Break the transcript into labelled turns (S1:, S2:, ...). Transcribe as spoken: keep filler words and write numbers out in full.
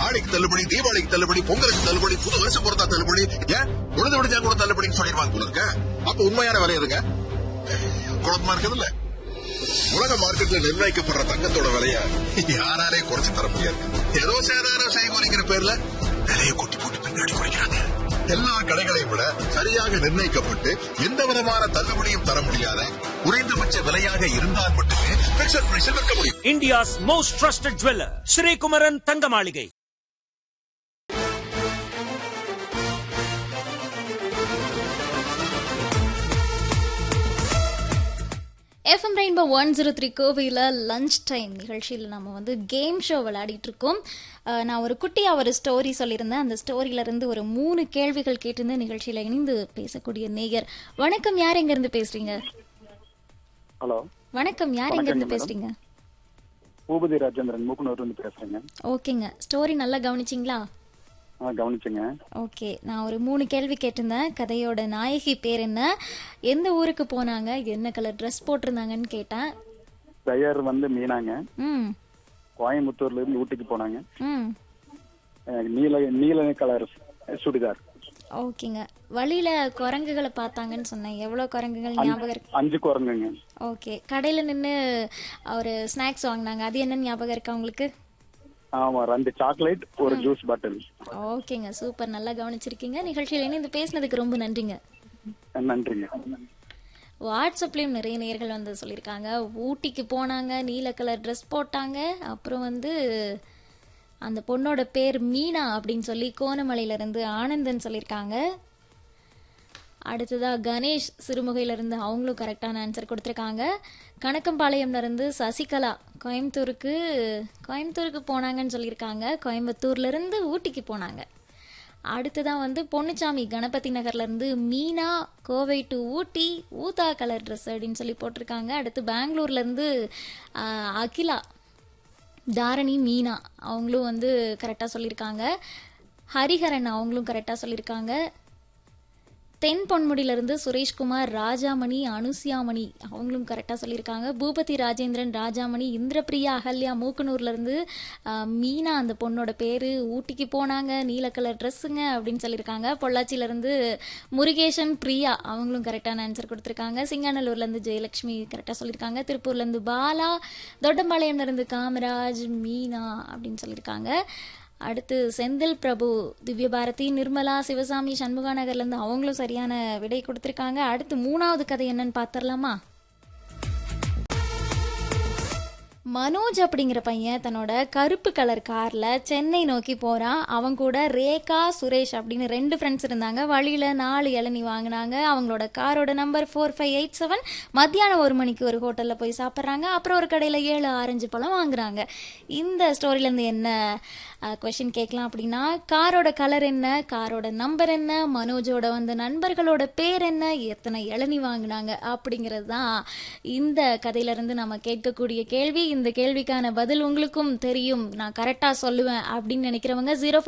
S1: ஆடிக்கு தள்ளுபடி, தீபாவளிக்கு தள்ளுபடி, பொங்கலுக்கு தள்ளுபடி, புது வருஷம் பொறுத்தா தள்ளுபடி, ஏன் உழுது விடுஞ்சா கூட தள்ளுபடின்னு சொல்லிடுவாங்க போல இருக்க. அப்ப உண்மையான விலை எதுங்க? குழப்பமா இருக்குதுல்ல. உலக மார்க்கெட்ல நிர்ணயிக்கப்படுற தங்கத்தோட விலைய யாராலே குறைச்சு தர முடியாது. ஏதோ சேதாரம் செய்கூலிங்கிற பேர்ல விலையை கொட்டி போட்டு பின்னாடி குறைக்கிறாங்க. எல்லா கடைகளையும் விட சரியாக நிர்ணயிக்கப்பட்டு எந்த விதமான தள்ளுபடியும் தர முடியாத குறைந்தபட்ச விலையாக இருந்தால் மட்டுமே பிக்ஸட் பிரைஸில் விற்க முடியும்.
S2: India's most trusted jeweller Sri Kumaran தங்க மாளிகை.
S3: FM rainbow one zero three கோவையில் லஞ்ச் டைம் நிகழ்ச்சியில் நம்ம வந்து கேம் ஷோ விளையாடிட்டு இருக்கோம். நான் ஒரு குட்டியாக ஒரு ஸ்டோரி சொல்லியிருந்தேன். அந்த ஸ்டோரியிலேருந்து ஒரு மூணு கேள்விகள் கேட்டிருந்த நிகழ்ச்சியில் இணைந்து பேசக்கூடிய நேயர். வணக்கம், யார் எங்கேருந்து பேசுறீங்க?
S4: ஹலோ
S3: வணக்கம், யார் எங்கேருந்து பேசுறீங்க?
S4: பூபதி ராஜேந்திரன் மூக்கனூர்ல இருந்து பேசுறேங்க.
S3: ஓகேங்க, ஸ்டோரி நல்லா கவனிச்சிங்களா?
S4: கவனிச்சுங்க.
S3: ஓகே, நான் ஒரு மூணு கேள்வி கேட்டிருந்தேன். கதையோட நாயகி பேர் என்ன, எந்த ஊருக்கு போனாங்க, என்ன கலர் ட்ரெஸ் போட்டிருந்தாங்கன்னு கேட்டேன்.
S4: பெயர் வந்து மீனாங்க.
S3: ம்
S4: கோயம்புத்தூர்ல இருந்து ஊட்டிக்கு போனாங்க.
S3: ம்
S4: நீல நீல கலர் சுடிதார்.
S3: ஓகேங்க, வழியில குரங்குகளை பார்த்தாங்கன்னு சொன்னேன். எவ்வளவு குரங்குகள் ஞாபகம் இருக்கு?
S4: அஞ்சு குரங்குங்க.
S3: ஓகே, கடையில நின்று ஒரு ஸ்நாக்ஸ் வாங்கினாங்க, அது என்ன ஞாபகம் இருக்கா உங்களுக்கு?
S4: ஆமா, ரெண்டு சாக்லேட், ஒரு ஜூஸ் பாட்டில்.
S3: ஓகேங்க, சூப்பர், நல்லா கவனிச்சிருக்கீங்க. நிகழ்ச்சியில இணைந்து பேசினதுக்கு ரொம்ப நன்றிங்க.
S4: நன்றிங்க.
S3: வாட்ஸ்அப்லயும் நிறைய நேர்கள் வந்து சொல்லியிருக்காங்க. ஊட்டிக்கு போனாங்க, நீல கலர் ட்ரெஸ் போட்டாங்க, அப்புறம் வந்து அந்த பொண்ணோட பேர் மீனா அப்படின்னு சொல்லி கோணமலையில இருந்து ஆனந்தன் சொல்லியிருக்காங்க. அடுத்ததா கணேஷ் சிறுமுகையில இருந்து அவங்களும் கரெக்டான ஆன்சர் கொடுத்துருக்காங்க. கணக்கம்பாளையம்ல இருந்து சசிகலா கோயம்புத்தூருக்கு கோயம்புத்தூருக்கு போனாங்கன்னு சொல்லியிருக்காங்க. கோயம்புத்தூர்ல இருந்து ஊட்டிக்கு போனாங்க. அடுத்ததான் வந்து பொன்னுச்சாமி கணபதி நகர்ல இருந்து மீனா கோவை டு ஊட்டி ஊதா கலர் ட்ரெஸ் அப்படின்னு சொல்லி போட்டிருக்காங்க. அடுத்து பெங்களூர்ல இருந்து அகிலா தாரணி மீனா அவங்களும் வந்து கரெக்டாக சொல்லியிருக்காங்க. ஹரிஹரன் அவங்களும் கரெக்டாக சொல்லியிருக்காங்க. தென் பொன்முடியிலிருந்து சுரேஷ்குமார், ராஜாமணி, அனுசியாமணி அவங்களும் கரெக்டாக சொல்லியிருக்காங்க. பூபதி ராஜேந்திரன், ராஜாமணி, இந்திரபிரியா, அகல்யா மூக்கனூர்லேருந்து மீனா அந்த பொண்ணோட பேர், ஊட்டிக்கு போனாங்க, நீல கலர் ட்ரெஸ்ஸுங்க அப்படின்னு சொல்லியிருக்காங்க. பொள்ளாச்சியிலேருந்து முருகேசன், பிரியா அவங்களும் கரெக்டான ஆன்சர் கொடுத்துருக்காங்க. சிங்காநல்லூர்லேருந்து ஜெயலட்சுமி கரெக்டாக சொல்லியிருக்காங்க. திருப்பூர்லேருந்து பாலா, தொட்டம்பாளையம்லேருந்து காமராஜ், மீனா அப்படின்னு சொல்லியிருக்காங்க. அடுத்து செந்தில் பிரபு, திவ்யபாரதி, நிர்மலா, சிவசாமி, சண்முகா நகர்லேருந்து அவங்களும் சரியான விடை கொடுத்துருக்காங்க. அடுத்து மூணாவது கதை என்னன்னு பார்த்துடலாமா? மனோஜ் அப்படிங்கிற பையன் தன்னோட கருப்பு கலர் கார்ல சென்னை நோக்கி போறான். அவன் கூட ரேகா, சுரேஷ் அப்படின்னு ரெண்டு ஃப்ரெண்ட்ஸ் இருந்தாங்க. வழியில நாலு இளநீ வாங்கினாங்க. அவங்களோட காரோட number four five eight seven. மத்தியானம் ஒரு மணிக்கு ஒரு ஹோட்டல்ல போய் சாப்பிட்றாங்க. அப்புறம் ஒரு கடையில ஏழு ஆரஞ்சு பழம் வாங்குறாங்க. இந்த ஸ்டோரியில இருந்து என்ன கொஸ்டின் கேட்கலாம் அப்படின்னா, காரோட கலர் என்ன, காரோட நம்பர் என்ன, மனோஜோட வந்த நண்பர்களோட பேர் என்ன, எத்தனை இளநீ வாங்கினாங்க அப்படிங்கிறது தான் இந்த கதையில இருந்து நம்ம கேட்கக்கூடிய கேள்வி. இந்த கேள்விக்கான பதில் உங்களுக்கும் தெரியும், நான் கரெக்டா சொல்லுவேன் அப்படின்னு நினைக்கிறவங்க ஜீரோ